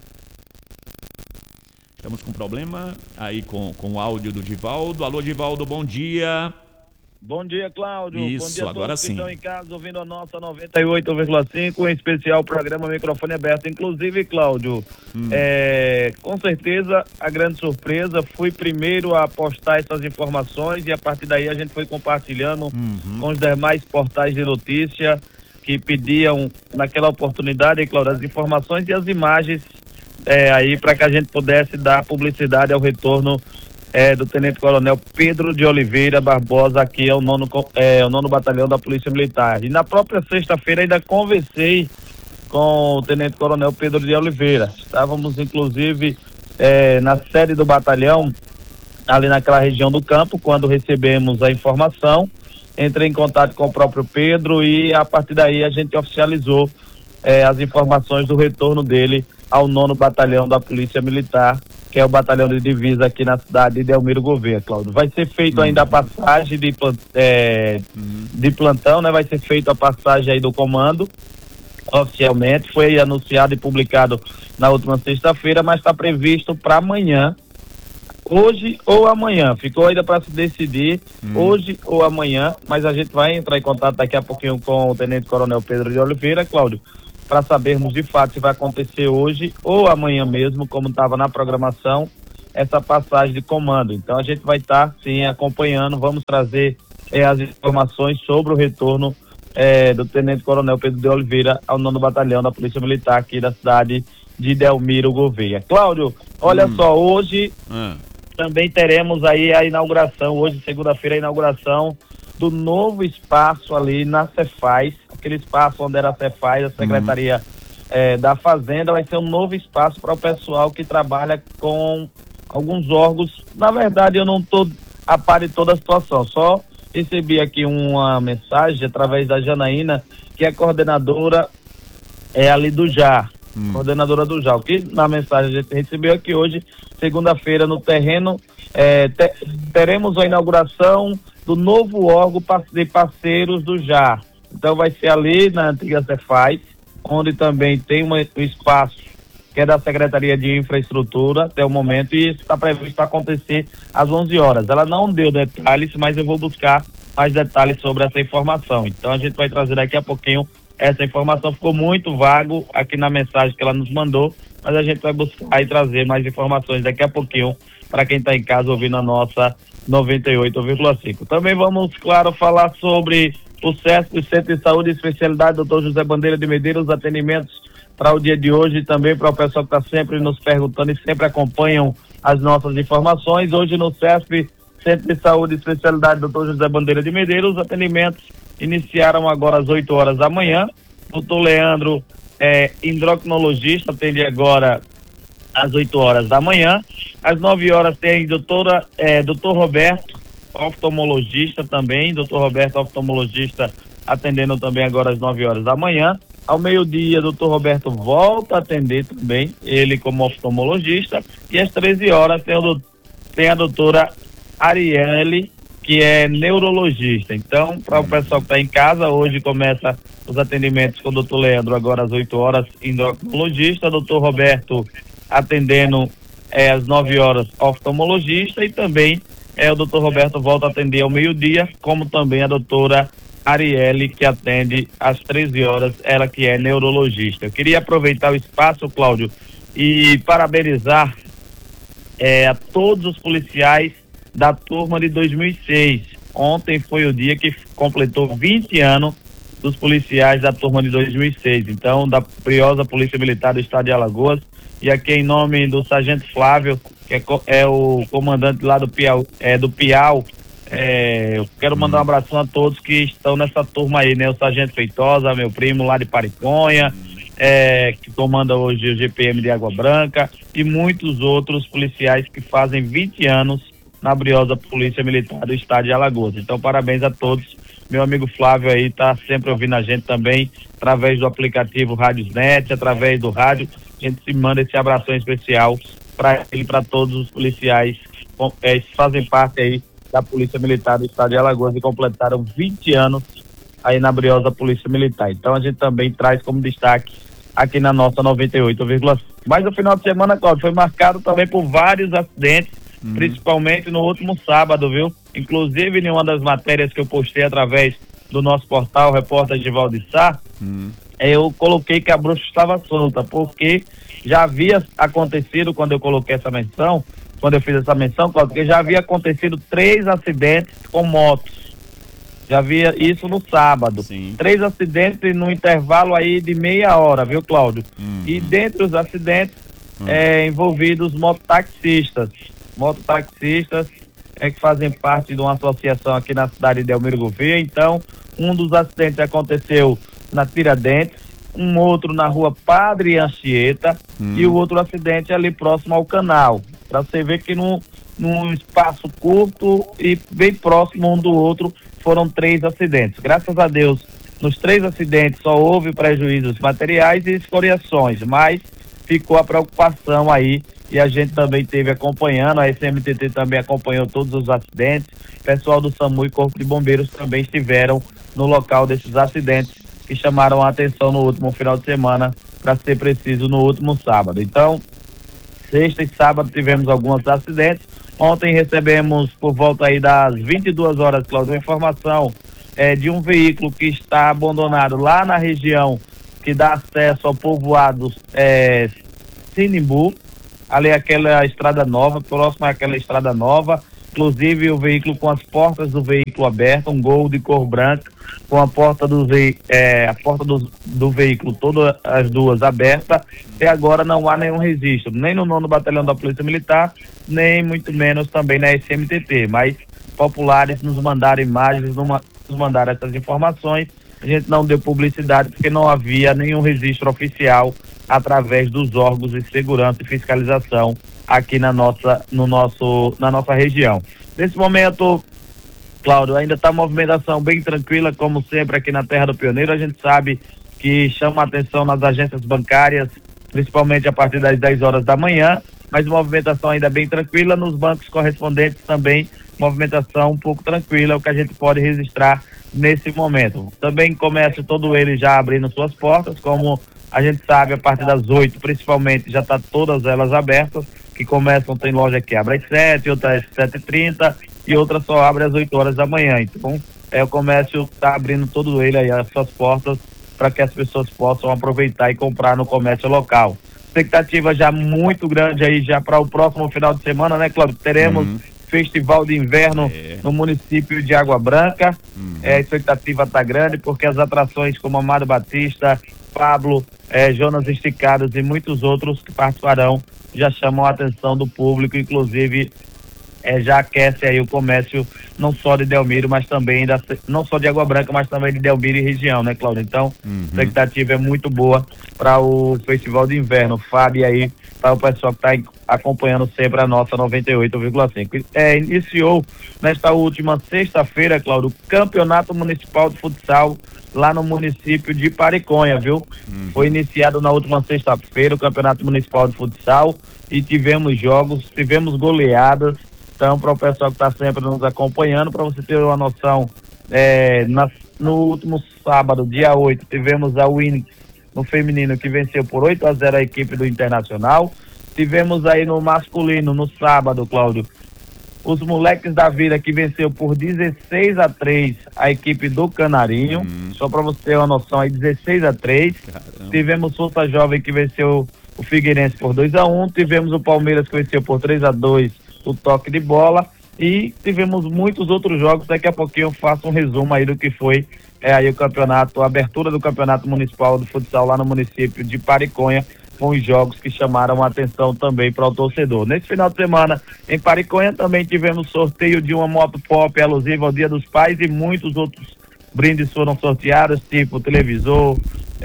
Estamos com problema aí com o áudio do Givaldo. Alô, Givaldo, bom dia. Bom dia, Cláudio. Isso, bom dia a agora todos sim. que estão em casa ouvindo a nossa 98,5, em especial o programa Microfone Aberto. Inclusive, Cláudio, com certeza a grande surpresa, fui primeiro a postar essas informações e a partir daí a gente foi compartilhando com os demais portais de notícia que pediam naquela oportunidade, Cláudio, as informações e as imagens aí para que a gente pudesse dar publicidade ao retorno do Tenente Coronel Pedro de Oliveira Barbosa aqui ao 9º Batalhão da Polícia Militar. E na própria sexta-feira ainda conversei com o Tenente Coronel Pedro de Oliveira. Estávamos inclusive na sede do batalhão, ali naquela região do campo, quando recebemos a informação. Entrei em contato com o próprio Pedro e a partir daí a gente oficializou as informações do retorno dele ao 9º Batalhão da Polícia Militar, que é o batalhão de divisa aqui na cidade de Delmiro Gouveia, Cláudio. Vai ser feito ainda a passagem de plantão, né? Vai ser feito a passagem aí do comando, oficialmente. Foi anunciado e publicado na última sexta-feira, mas está previsto para amanhã, hoje ou amanhã. Ficou ainda para se decidir, hoje ou amanhã, mas a gente vai entrar em contato daqui a pouquinho com o Tenente Coronel Pedro de Oliveira, Cláudio, para sabermos de fato se vai acontecer hoje ou amanhã mesmo, como estava na programação, essa passagem de comando. Então a gente vai estar, sim, acompanhando, vamos trazer as informações sobre o retorno do Tenente Coronel Pedro de Oliveira ao 9º Batalhão da Polícia Militar aqui da cidade de Delmiro Gouveia. Cláudio, olha só, hoje também teremos aí a inauguração, hoje segunda-feira a inauguração do novo espaço ali na Cefaz, aquele espaço onde era a Cefaz, a Secretaria da Fazenda. Vai ser um novo espaço para o pessoal que trabalha com alguns órgãos. Na verdade, eu não estou a par de toda a situação, só recebi aqui uma mensagem através da Janaína, que é coordenadora ali do JAR, coordenadora do JAR. O que na mensagem a gente recebeu aqui hoje, segunda-feira, no terreno, teremos a inauguração do novo órgão de parceiros do JAR. Então vai ser ali na antiga Cefaz, onde também tem um espaço que é da Secretaria de Infraestrutura até o momento, e isso está previsto acontecer às 11 horas. Ela não deu detalhes, mas eu vou buscar mais detalhes sobre essa informação. Então a gente vai trazer daqui a pouquinho essa informação. Ficou muito vago aqui na mensagem que ela nos mandou, mas a gente vai buscar e trazer mais informações daqui a pouquinho para quem está em casa ouvindo a nossa 98,5. Também vamos, claro, falar sobre o CESP, o Centro de Saúde e Especialidade Dr. José Bandeira de Medeiros, atendimentos para o dia de hoje e também para o pessoal que está sempre nos perguntando e sempre acompanham as nossas informações. Hoje no CESP, Centro de Saúde e Especialidade Dr. José Bandeira de Medeiros, os atendimentos iniciaram agora às 8 horas da manhã. Dr. Leandro, endocrinologista, atende agora às 8 horas da manhã. Às 9 horas tem Dr. Roberto, oftalmologista também, Dr. Roberto, oftalmologista, atendendo também agora às 9 horas da manhã. Ao meio-dia, Dr. Roberto volta a atender também, ele como oftalmologista. E às 13 horas tem a doutora Arielle, que é neurologista. Então, para o pessoal que está em casa, hoje começa os atendimentos com o Dr. Leandro, agora às 8 horas, endocrinologista. Dr. Roberto atendendo às 9 horas, oftalmologista. E também o Dr. Roberto volta a atender ao meio-dia, como também a doutora Arielle, que atende às 13 horas, ela que é neurologista. Eu queria aproveitar o espaço, Cláudio, e parabenizar a todos os policiais da turma de 2006. Ontem foi o dia que completou 20 anos dos policiais da turma de 2006. Então, da briosa Polícia Militar do Estado de Alagoas, e aqui em nome do Sargento Flávio, que é o comandante lá do Piau, eu quero mandar um abração a todos que estão nessa turma aí, né? O Sargento Feitosa, meu primo lá de Pariconha, que comanda hoje o GPM de Água Branca, e muitos outros policiais que fazem 20 anos na briosa Polícia Militar do Estado de Alagoas. Então, parabéns a todos. Meu amigo Flávio aí tá sempre ouvindo a gente também, através do aplicativo Rádiosnet, através do rádio. A gente se manda esse abração especial para ele e para todos os policiais que fazem parte aí da Polícia Militar do Estado de Alagoas e completaram 20 anos aí na briosa Polícia Militar. Então a gente também traz como destaque aqui na nossa 98,5. Mas o final de semana, Cláudio, foi marcado também por vários acidentes, principalmente no último sábado, viu? Inclusive, em uma das matérias que eu postei através do nosso portal Repórter de Valdissá, eu coloquei que a bruxa estava solta, porque já havia acontecido, quando eu coloquei essa menção, quando eu fiz essa menção, Cláudio, que já havia acontecido 3 acidentes com motos. Já havia isso no sábado. Sim. 3 acidentes no intervalo aí de meia hora, viu, Cláudio? E dentre os acidentes envolvidos mototaxistas. Mototaxistas que fazem parte de uma associação aqui na cidade de Elmiro Gouveia. Então, um dos acidentes aconteceu na Tiradentes, um outro na rua Padre Anchieta e o outro acidente ali próximo ao canal. Para você ver que num espaço curto e bem próximo um do outro foram 3 acidentes. Graças a Deus, nos 3 acidentes só houve prejuízos materiais e escoriações, mas ficou a preocupação aí e a gente também teve acompanhando, a SMTT também acompanhou todos os acidentes, o pessoal do SAMU e Corpo de Bombeiros também estiveram no local desses acidentes que chamaram a atenção no último final de semana, para ser preciso, no último sábado. Então, sexta e sábado tivemos alguns acidentes. Ontem recebemos por volta aí das 22 horas, Cláudio, uma informação de um veículo que está abandonado lá na região que dá acesso ao povoado Sinimbu, ali aquela estrada nova, próximo àquela estrada nova, inclusive o veículo com as portas do veículo abertas, um Gol de cor branca, com a porta do veículo, todas as duas abertas, e agora não há nenhum registro, nem no 9º Batalhão da Polícia Militar, nem muito menos também na SMTT, mas populares nos mandaram imagens, nos mandaram essas informações. A gente não deu publicidade porque não havia nenhum registro oficial através dos órgãos de segurança e fiscalização aqui na nossa região. Nesse momento, Cláudio, ainda está a movimentação bem tranquila, como sempre aqui na Terra do Pioneiro. A gente sabe que chama a atenção nas agências bancárias, principalmente a partir das 10 horas da manhã, mas movimentação ainda bem tranquila. Nos bancos correspondentes também, movimentação um pouco tranquila, é o que a gente pode registrar nesse momento. Também comércio todo ele já abrindo suas portas, como a gente sabe, a partir das 8, principalmente, já está todas elas abertas, que começam, tem loja que abre às 7, outras às 7h30 e outras só abre às 8 horas da manhã. Então, o comércio está abrindo todo ele aí, as suas portas, para que as pessoas possam aproveitar e comprar no comércio local. Expectativa já muito grande aí já para o próximo final de semana, né, Cláudio? Teremos Festival de Inverno no município de Água Branca. A expectativa está grande porque as atrações como Amado Batista, Pablo, Jonas Esticados e muitos outros que participarão já chamam a atenção do público, inclusive já aquece aí o comércio não só de Delmiro, mas também não só de Água Branca, mas também de Delmiro e região, né, Cláudio? Então, a expectativa é muito boa para o Festival de Inverno. Fábio aí, para o pessoal que está acompanhando sempre a nossa 98,5. Iniciou nesta última sexta-feira, Cláudio, o Campeonato Municipal de Futsal lá no município de Pariconha, viu? Foi iniciado na última sexta-feira o Campeonato Municipal de Futsal e tivemos jogos, tivemos goleadas. Então, para o pessoal que está sempre nos acompanhando, para você ter uma noção, no último sábado, dia 8, tivemos a Winx no feminino, que venceu por 8-0 a equipe do Internacional. Tivemos aí no masculino, no sábado, Cláudio, os moleques da vida, que venceu por 16-3 a equipe do Canarinho. Só para você ter uma noção aí, 16-3. Tivemos Força Jovem, que venceu o Figueirense por 2-1. Tivemos o Palmeiras, que venceu por 3-2 o toque de bola, e tivemos muitos outros jogos. Daqui a pouquinho eu faço um resumo aí do que foi aí o campeonato, a abertura do Campeonato Municipal de Futsal lá no município de Pariconha, com os jogos que chamaram a atenção também para o torcedor. Nesse final de semana, em Pariconha, também tivemos sorteio de uma moto pop alusiva ao Dia dos Pais, e muitos outros brindes foram sorteados, tipo televisor,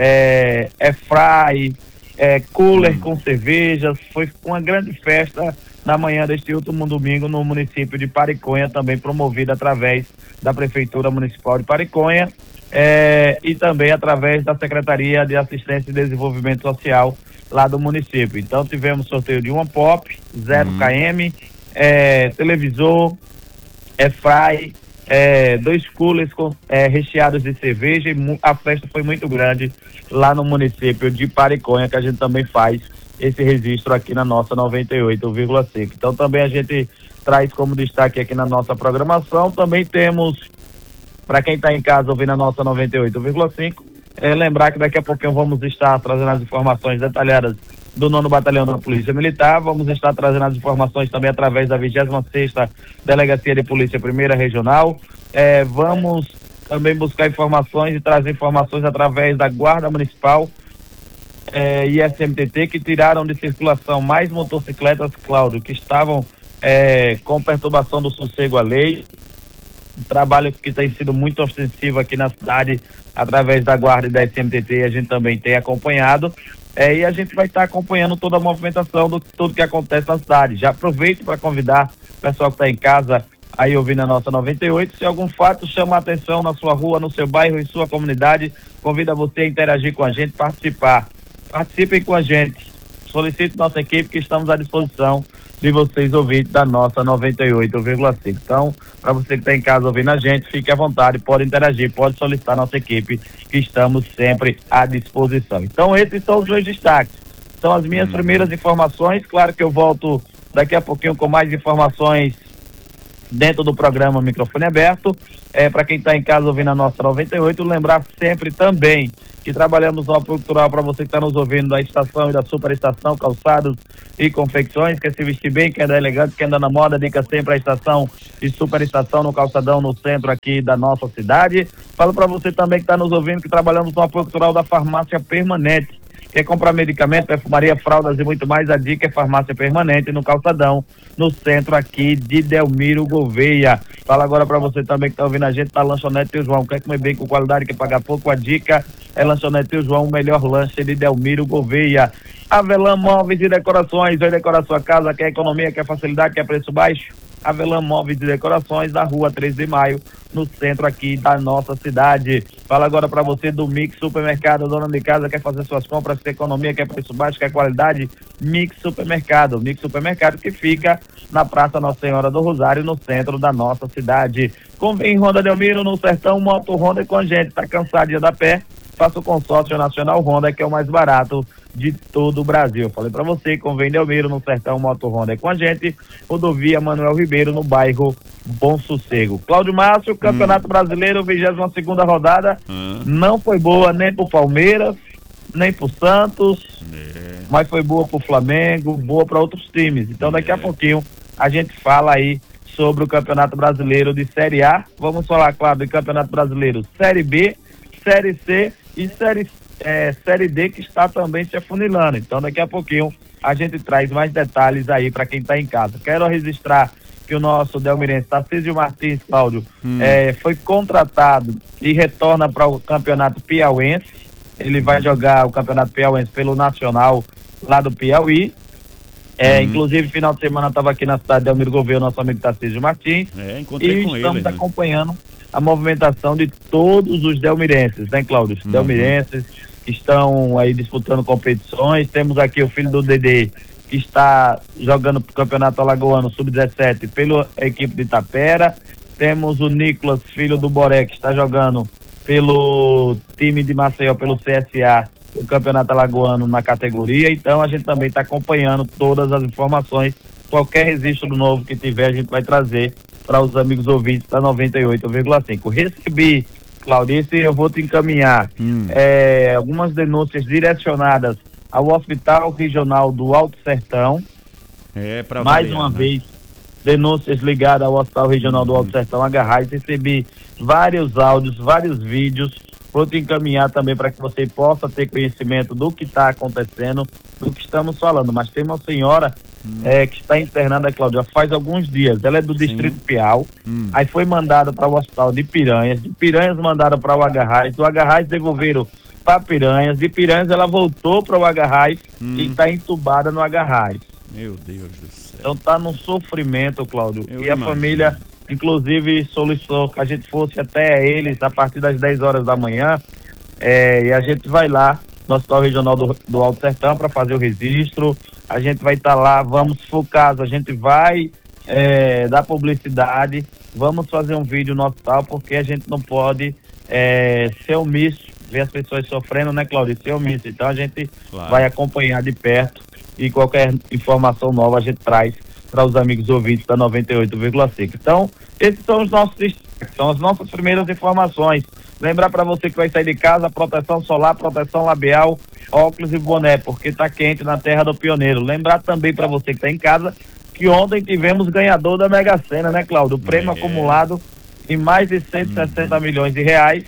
airfry, cooler com cervejas. Foi uma grande festa na manhã deste último domingo no município de Pariconha, também promovida através da Prefeitura Municipal de Pariconha e também através da Secretaria de Assistência e Desenvolvimento Social lá do município. Então tivemos sorteio de uma pop, 0 km, televisor, airfry, 2 coolers recheados de cerveja, e a festa foi muito grande lá no município de Pariconha, que a gente também faz esse registro aqui na nossa 98,5. Então também a gente traz como destaque aqui na nossa programação. Também temos, para quem está em casa ouvindo a nossa 98,5, lembrar que daqui a pouquinho vamos estar trazendo as informações detalhadas do 9º Batalhão da Polícia Militar. Vamos estar trazendo as informações também através da 26ª Delegacia de Polícia Primeira Regional. Vamos também buscar informações e trazer informações através da Guarda Municipal e SMTT, que tiraram de circulação mais motocicletas, Cláudio, que estavam com perturbação do sossego à lei. Um trabalho que tem sido muito ostensivo aqui na cidade, através da Guarda e da SMTT, a gente também tem acompanhado. E a gente vai estar acompanhando toda a movimentação do tudo que acontece na cidade. Já aproveito para convidar o pessoal que está em casa aí ouvindo a nossa 98. Se algum fato chama a atenção na sua rua, no seu bairro, em sua comunidade, convida você a interagir com a gente, participar. Participem com a gente. Solicite nossa equipe, que estamos à disposição de vocês, ouvintes da nossa 98,5. Então, para você que está em casa ouvindo a gente, fique à vontade, pode interagir, pode solicitar nossa equipe, que estamos sempre à disposição. Então, esses são os meus destaques. São as minhas primeiras informações. Claro que eu volto daqui a pouquinho com mais informações dentro do programa Microfone Aberto. Para quem está em casa ouvindo a nossa 98, lembrar sempre também que trabalhamos no apoio cultural para você que está nos ouvindo da estação e da superestação, calçados e confecções. Quer se vestir bem, quer andar elegante, quer andar na moda, dica sempre a estação e superestação no calçadão, no centro aqui da nossa cidade. Falo para você também que está nos ouvindo que trabalhamos no apoio cultural da Farmácia Permanente. Quer comprar medicamento, perfumaria, fraldas e muito mais? A dica é Farmácia Permanente no calçadão, no centro aqui de Delmiro Gouveia. Fala agora para você também que está ouvindo a gente da Lanchonete Tio João. Quer comer bem com qualidade, quer pagar pouco? A dica é Lanchonete Tio João, o melhor lanche de Delmiro Gouveia. Avelã Móveis e Decorações, vai decorar sua casa, quer economia, quer facilidade, quer preço baixo? Avelã Móveis e Decorações, na rua 3 de maio, no centro aqui da nossa cidade. Fala agora para você do Mix Supermercado, dona de casa, quer fazer suas compras, quer economia, quer preço baixo, quer qualidade? Mix Supermercado, Mix Supermercado que fica na Praça Nossa Senhora do Rosário, no centro da nossa cidade. Convém Honda Delmiro, no Sertão, Moto Honda com a gente, tá cansado de andar a pé? Faça o consórcio Nacional Honda, que é o mais barato de todo o Brasil. Eu falei para você, convém Delmiro, no Sertão, Moto Honda é com a gente, rodovia Manuel Ribeiro, no bairro Bom Sossego. Cláudio Márcio, Campeonato Brasileiro, 22ª rodada, não foi boa nem pro Palmeiras, nem pro Santos, mas foi boa pro Flamengo, boa para outros times. Então daqui a pouquinho a gente fala aí sobre o Campeonato Brasileiro de Série A. Vamos falar, claro, do Campeonato Brasileiro Série B, Série C e Série D, que está também se afunilando. Então daqui a pouquinho a gente traz mais detalhes aí para quem está em casa. Quero registrar que o nosso delmirense Tarcísio Martins, Cláudio, foi contratado e retorna para o Campeonato Piauense. Ele vai jogar o Campeonato Piauense pelo Nacional lá do Piauí. Inclusive, final de semana estava aqui na cidade de Delmiro Gouveia, nosso amigo Tarcísio Martins. Encontrei com ele. Estamos acompanhando a movimentação de todos os delmirenses, né, Cláudio? Os delmirenses que estão aí disputando competições. Temos aqui o filho do Dedê, que está jogando para o Campeonato Alagoano Sub-17 pela equipe de Itapera. Temos o Nicolas, filho do Boré, que está jogando pelo time de Maceió, pelo CSA, o Campeonato Alagoano na categoria. Então a gente também está acompanhando todas as informações. Qualquer registro novo que tiver, a gente vai trazer para os amigos ouvintes da 98,5. Recebi, Claudio, eu vou te encaminhar algumas denúncias direcionadas ao Hospital Regional do Alto Sertão. Mais uma vez, denúncias ligadas ao Hospital Regional do Alto Sertão, Agarrais. Recebi vários áudios, vários vídeos. Vou te encaminhar também para que você possa ter conhecimento do que está acontecendo, do que estamos falando. Mas tem uma senhora que está internada, Cláudia, faz alguns dias. Ela é do Distrito Piau. Aí foi mandada para o Hospital de Piranhas. De Piranhas mandaram para o Agarrais. Do Agarrais devolveram para Piranhas. De Piranhas ela voltou para o Agarrais e está entubada no Agarrais. Meu Deus do céu. Então tá num sofrimento, Cláudio. A família, inclusive, solicitou que a gente fosse até eles a partir das 10 horas da manhã. E a gente vai lá no Hospital Regional do Alto Sertão para fazer o registro. A gente vai estar lá, vamos, se for o caso, a gente vai dar publicidade. Vamos fazer um vídeo no hospital, porque a gente não pode ser omisso, ver as pessoas sofrendo, né, Cláudio? Ser omisso. Então a gente vai acompanhar de perto e qualquer informação nova a gente traz para os amigos ouvintes da 98,5. Então, esses são os nossos destaques, são as nossas primeiras informações. Lembrar para você que vai sair de casa, proteção solar, proteção labial, óculos e boné, porque tá quente na terra do pioneiro. Lembrar também para você que está em casa que ontem tivemos ganhador da Mega Sena, né, Cláudio? O prêmio acumulado em mais de 160 milhões de reais.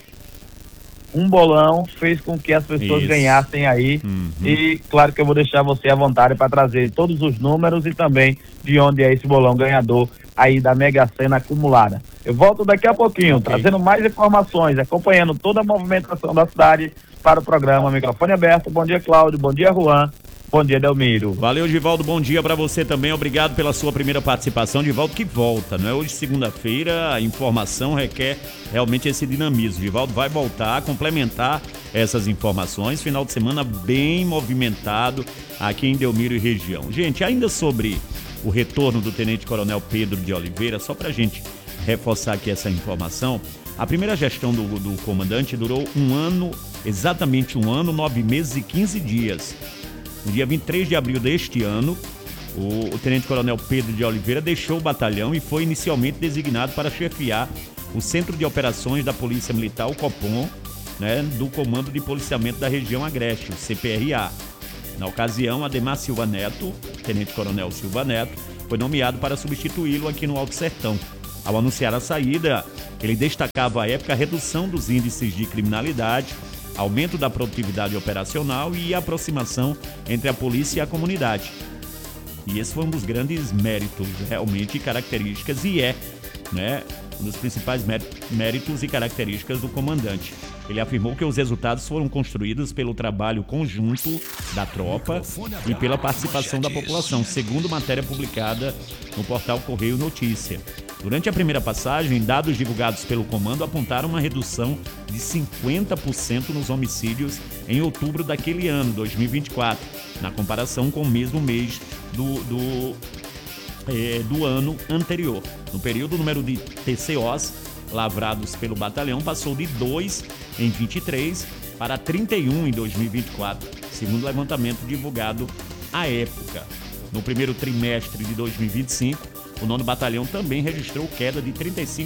Um bolão fez com que as pessoas ganhassem aí. E claro que eu vou deixar você à vontade para trazer todos os números e também de onde é esse bolão ganhador aí da Mega Sena acumulada. Eu volto daqui a pouquinho, trazendo mais informações, acompanhando toda a movimentação da cidade para o programa Microfone Aberto. Bom dia, Cláudio. Bom dia, Juan. Bom dia, Delmiro. Valeu, Givaldo. Bom dia para você também. Obrigado pela sua primeira participação. Givaldo que volta, não é? Hoje, segunda-feira, a informação requer realmente esse dinamismo. Givaldo vai voltar a complementar essas informações. Final de semana bem movimentado aqui em Delmiro e região. Gente, ainda sobre o retorno do Tenente Coronel Pedro de Oliveira, só para a gente reforçar aqui essa informação, a primeira gestão do comandante durou exatamente um ano, 9 meses e 15 dias. No dia 23 de abril deste ano, o Tenente Coronel Pedro de Oliveira deixou o batalhão e foi inicialmente designado para chefiar o Centro de Operações da Polícia Militar, o COPOM, né, do Comando de Policiamento da Região Agreste, o CPRA. Na ocasião, Ademar Silva Neto, Tenente Coronel Silva Neto, foi nomeado para substituí-lo aqui no Alto Sertão. Ao anunciar a saída, ele destacava à época a redução dos índices de criminalidade, aumento da produtividade operacional e aproximação entre a polícia e a comunidade. E esse foi um dos grandes méritos, realmente, características, e um dos principais méritos e características do comandante. Ele afirmou que os resultados foram construídos pelo trabalho conjunto da tropa e pela participação da população, segundo matéria publicada no portal Correio Notícia. Durante a primeira passagem, dados divulgados pelo comando apontaram uma redução de 50% nos homicídios em outubro daquele ano, 2024, na comparação com o mesmo mês do ano anterior. No período, o número de TCOs lavrados pelo batalhão passou de 2 em 23 para 31 em 2024, segundo o levantamento divulgado à época. No primeiro trimestre de 2025, o 9º Batalhão também registrou queda de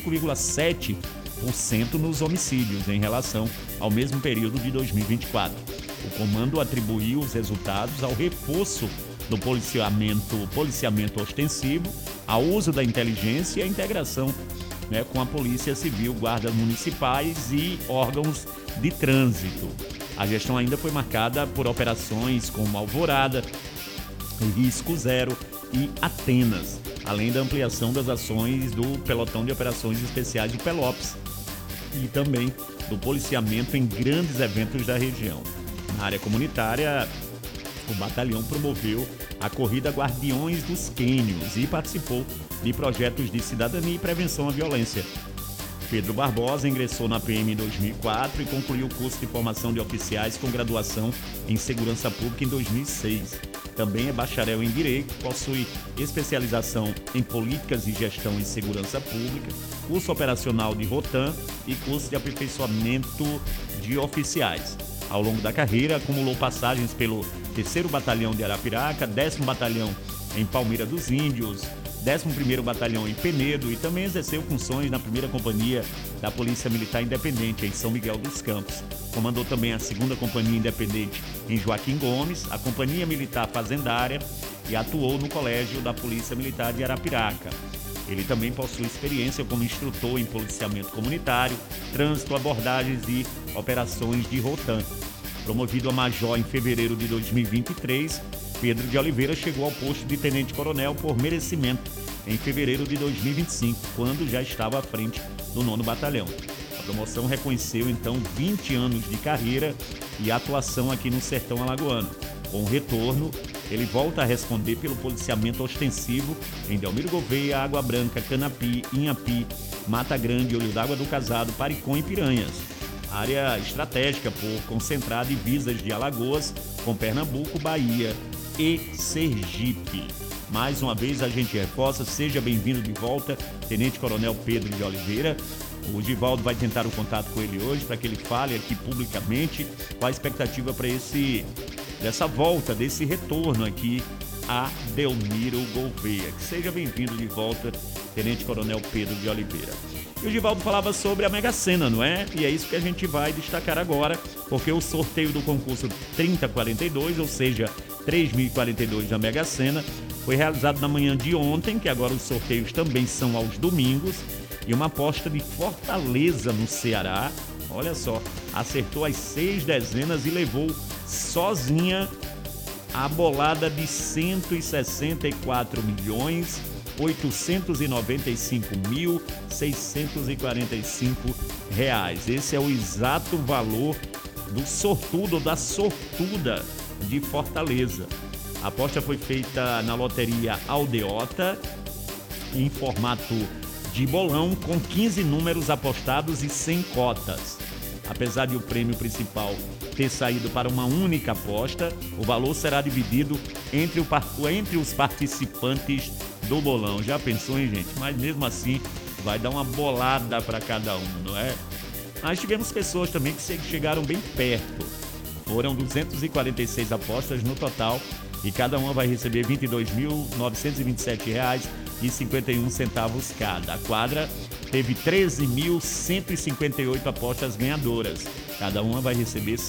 35,7% nos homicídios em relação ao mesmo período de 2024. O comando atribuiu os resultados ao reforço do policiamento ostensivo, ao uso da inteligência e à integração com a Polícia Civil, guardas municipais e órgãos de trânsito. A gestão ainda foi marcada por operações como Alvorada, Risco Zero e Atenas, além da ampliação das ações do Pelotão de Operações Especiais do Pelops e também do policiamento em grandes eventos da região. Na área comunitária, o batalhão promoveu a corrida Guardiões dos Quênios e participou de projetos de cidadania e prevenção à violência. Pedro Barbosa ingressou na PM em 2004 e concluiu o curso de formação de oficiais com graduação em Segurança Pública em 2006. Também é bacharel em Direito, possui especialização em Políticas e Gestão em Segurança Pública, curso operacional de Rotan e curso de aperfeiçoamento de oficiais. Ao longo da carreira, acumulou passagens pelo 3º Batalhão de Arapiraca, 10º Batalhão em Palmeira dos Índios, 11º Batalhão em Penedo e também exerceu funções na 1ª Companhia da Polícia Militar Independente em São Miguel dos Campos. Comandou também a 2ª Companhia Independente em Joaquim Gomes, a Companhia Militar Fazendária e atuou no Colégio da Polícia Militar de Arapiraca. Ele também possui experiência como instrutor em policiamento comunitário, trânsito, abordagens e operações de Rotan. Promovido a major em fevereiro de 2023, Pedro de Oliveira chegou ao posto de tenente-coronel por merecimento em fevereiro de 2025, quando já estava à frente do 9º Batalhão. A promoção reconheceu, então, 20 anos de carreira e atuação aqui no sertão alagoano. Com o retorno, ele volta a responder pelo policiamento ostensivo em Delmiro Gouveia, Água Branca, Canapi, Inhapi, Mata Grande, Olho d'Água do Casado, Paricó e Piranhas. Área estratégica por concentrar divisas de Alagoas com Pernambuco, Bahia e Sergipe. Mais uma vez a gente reforça, seja bem-vindo de volta, Tenente Coronel Pedro de Oliveira. O Givaldo vai tentar o contato com ele hoje para que ele fale aqui publicamente qual a expectativa para dessa volta, desse retorno aqui a Delmiro Gouveia. Que seja bem-vindo de volta, Tenente Coronel Pedro de Oliveira. E o Givaldo falava sobre a Mega Sena, não é? E é isso que a gente vai destacar agora, porque o sorteio do concurso 3042, ou seja, 3.042 da Mega Sena, foi realizado na manhã de ontem, que agora os sorteios também são aos domingos, e uma aposta de Fortaleza no Ceará, olha só, acertou as 6 dezenas e levou sozinha a bolada de 164.895.645 reais. Esse é o exato valor do sortudo ou da sortuda de Fortaleza. A aposta foi feita na loteria Aldeota, em formato de bolão, com 15 números apostados e 100 cotas. Apesar de o prêmio principal ter saído para uma única aposta, o valor será dividido entre os participantes do bolão. Já pensou, hein, gente? Mas mesmo assim, vai dar uma bolada para cada um, não é? Mas tivemos pessoas também que chegaram bem perto. Foram 246 apostas no total e cada uma vai receber R$ 22.927,51 cada. A quadra teve 13.158 apostas ganhadoras. Cada uma vai receber R$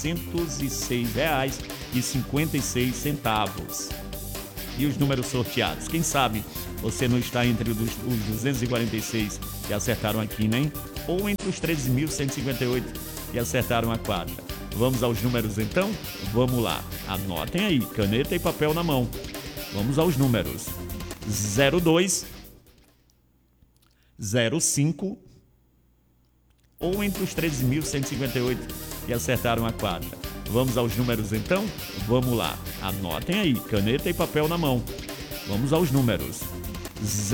706,56. E os números sorteados? Quem sabe você não está entre os 246 que acertaram a quina, hein? Ou entre os 13.158 que acertaram a quadra. Vamos aos números então? Vamos lá. Anotem aí, caneta e papel na mão. Vamos aos números. 02, 05, ou entre os 13.158 que acertaram a quadra. Vamos aos números então? Vamos lá. Anotem aí, caneta e papel na mão. Vamos aos números.